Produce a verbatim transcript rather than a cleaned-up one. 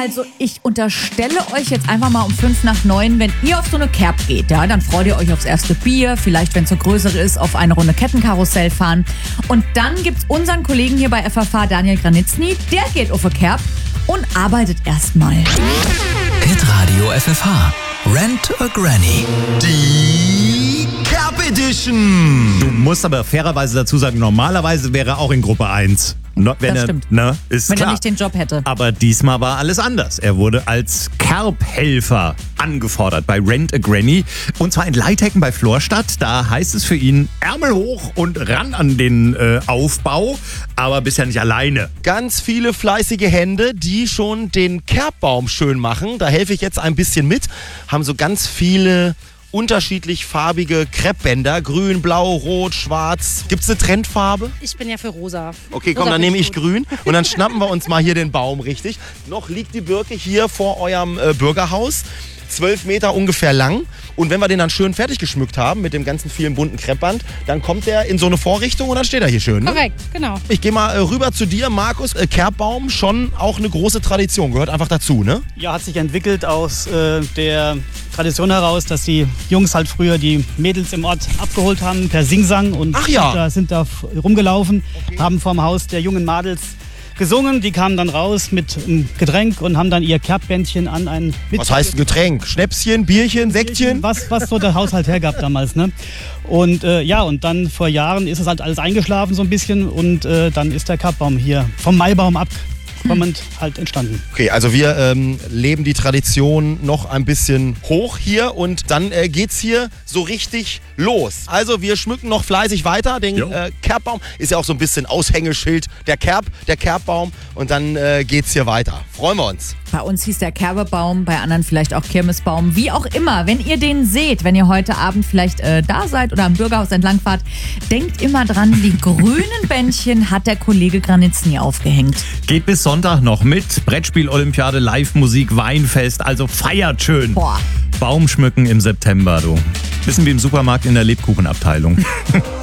Also ich unterstelle euch jetzt einfach mal um fünf nach neun, wenn ihr auf so eine Kerb geht, ja, dann freut ihr euch aufs erste Bier, vielleicht, wenn es so größere ist, auf eine Runde Kettenkarussell fahren. Und dann gibt's unseren Kollegen hier bei F F H, Daniel Granitzny, der geht auf eine Kerb und arbeitet erstmal. Hitradio F F H. Rent a Granny. Die Kerb Edition. Du musst aber fairerweise dazu sagen, normalerweise wäre er auch in Gruppe eins. No, wenn Das er, stimmt. Ne, ist Wenn klar. er nicht den Job hätte. Aber diesmal war alles anders. Er wurde als Kerbhelfer angefordert bei Rent a Granny. Und zwar in Leithecken bei Florstadt. Da heißt es für ihn Ärmel hoch und ran an den äh, Aufbau. Aber bisher nicht alleine. Ganz viele fleißige Hände, die schon den Kerbbaum schön machen. Da helfe ich jetzt ein bisschen mit. Haben so ganz viele unterschiedlich farbige Kreppbänder. Grün, blau, rot, schwarz. Gibt's eine Trendfarbe? Ich bin ja für rosa. Okay, komm, Rosa dann find nehme ich gut. grün und dann schnappen wir uns mal hier den Baum, richtig? Noch liegt die Birke hier vor eurem äh, Bürgerhaus. Zwölf Meter ungefähr lang. Und wenn wir den dann schön fertig geschmückt haben mit dem ganzen vielen bunten Kreppband, dann kommt der in so eine Vorrichtung und dann steht er hier schön. Ne? Korrekt, genau. Ich gehe mal äh, rüber zu dir, Markus. Äh, Kerbbaum, schon auch eine große Tradition, gehört einfach dazu, ne? Ja, hat sich entwickelt aus äh, der Tradition heraus, dass die Jungs halt früher die Mädels im Ort abgeholt haben per Singsang und Ach ja. sind da, sind da f- rumgelaufen, haben vorm Haus der jungen Madels gesungen. Die kamen dann raus mit einem Getränk und haben dann ihr Kerbbändchen an ein Was heißt ein Getränk? Schnäpschen, Bierchen, Sektchen? was, was so der Haushalt hergab damals. Ne? Und äh, ja, und dann vor Jahren ist es halt alles eingeschlafen so ein bisschen und äh, dann ist der Kerbbaum hier vom Maibaum abkommend halt entstanden. Okay, also wir ähm, leben die Tradition noch ein bisschen hoch hier und dann äh, geht's hier so richtig los. Also wir schmücken noch fleißig weiter. Den Jo. äh, Kerbbaum ist ja auch so ein bisschen Aushängeschild. Der Kerb, der Kerbbaum und dann äh, geht's hier weiter. Freuen wir uns. Bei uns hieß der Kerbebaum, bei anderen vielleicht auch Kirmesbaum. Wie auch immer, wenn ihr den seht, wenn ihr heute Abend vielleicht äh, da seid oder am Bürgerhaus entlangfahrt, denkt immer dran, die grünen Bändchen hat der Kollege Granitzny aufgehängt. Geht bis Sonntag noch mit. Brettspiel-Olympiade, Live-Musik, Weinfest. Also feiert schön. Boah. Baumschmücken im September, du. Bisschen wie im Supermarkt in der Lebkuchenabteilung.